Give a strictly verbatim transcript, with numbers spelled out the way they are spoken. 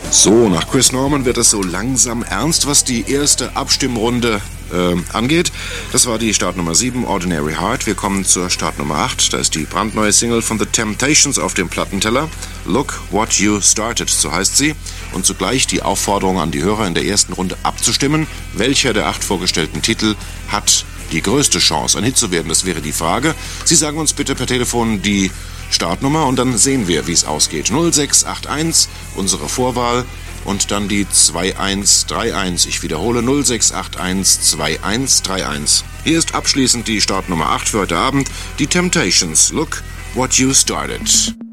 So, nach Chris Norman wird es so langsam ernst, was die erste Abstimmrunde äh, angeht. Das war die Startnummer sieben, Ordinary Heart. Wir kommen zur Startnummer acht. Da ist die brandneue Single von The Temptations auf dem Plattenteller. Look What You Started, so heißt sie. Und zugleich die Aufforderung an die Hörer in der ersten Runde abzustimmen. Welcher der acht vorgestellten Titel hat die größte Chance, ein Hit zu werden? Das wäre die Frage. Sie sagen uns bitte per Telefon die Startnummer und dann sehen wir, wie es ausgeht. null sechs acht eins, unsere Vorwahl, und dann die zwei eins drei eins. Ich wiederhole, null sechs acht eins zwei eins drei eins. Hier ist abschließend die Startnummer acht für heute Abend, die Temptations. Look What You Started.